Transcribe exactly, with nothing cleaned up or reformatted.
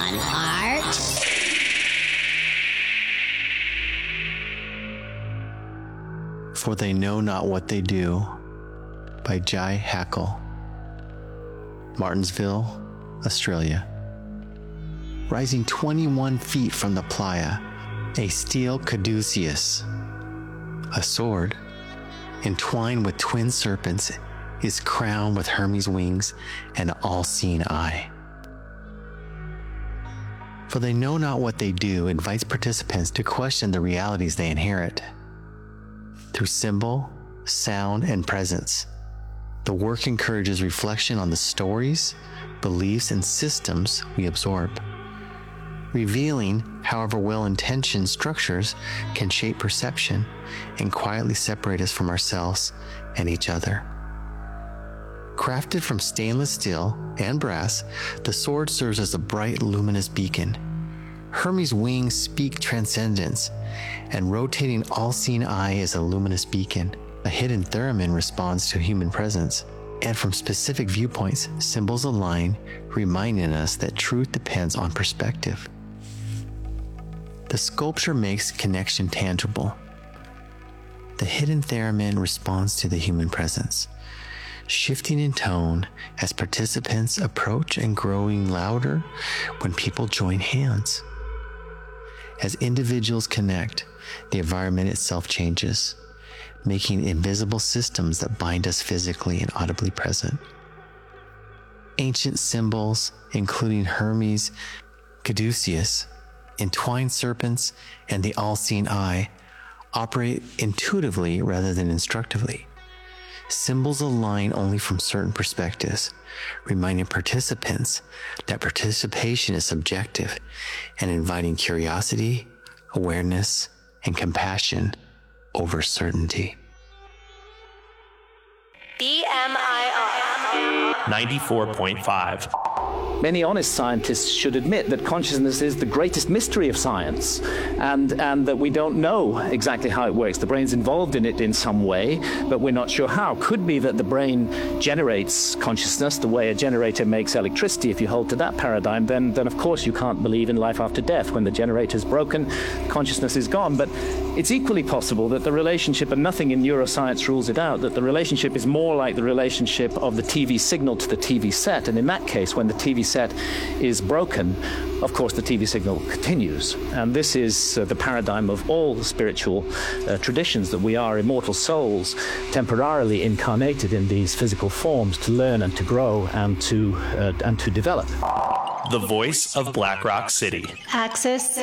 on, Art. For They Know Not What They Do by Jai Hackle. Martinsville, Australia. Rising twenty-one feet from the playa, a steel caduceus, a sword, entwined with twin serpents, is crowned with Hermes' wings and all-seeing eye. For They Know Not What They Do invites participants to question the realities they inherit. Through symbol, sound, and presence, the work encourages reflection on the stories, beliefs, and systems we absorb, revealing however well-intentioned structures can shape perception and quietly separate us from ourselves and each other. Crafted from stainless steel and brass, the sword serves as a bright, luminous beacon. Hermes' wings speak transcendence, and rotating all-seeing eye is a luminous beacon. A hidden theremin responds to human presence, and from specific viewpoints, symbols align, reminding us that truth depends on perspective. The sculpture makes connection tangible. The hidden theremin responds to the human presence, shifting in tone as participants approach and growing louder when people join hands. As individuals connect, the environment itself changes, making invisible systems that bind us physically and audibly present. Ancient symbols, including Hermes, caduceus, entwined serpents, and the all-seeing eye, operate intuitively rather than instructively. Symbols align only from certain perspectives, reminding participants that participation is subjective and inviting curiosity, awareness, and compassion over certainty. B M I R ninety-four point five. Many honest scientists should admit that consciousness is the greatest mystery of science, and, and that we don't know exactly how it works. The brain's involved in it in some way, but we're not sure how. Could be that the brain generates consciousness the way a generator makes electricity. If you hold to that paradigm, then, then of course you can't believe in life after death. When the generator's broken, consciousness is gone. But it's equally possible that the relationship, and nothing in neuroscience rules it out, that the relationship is more like the relationship of the T V signal to the T V set. And in that case, when the T V set is broken, of course the T V signal continues. And this is uh, the paradigm of all spiritual uh, traditions, that we are immortal souls temporarily incarnated in these physical forms to learn and to grow and to uh, and to develop. The voice of Black Rock City. Access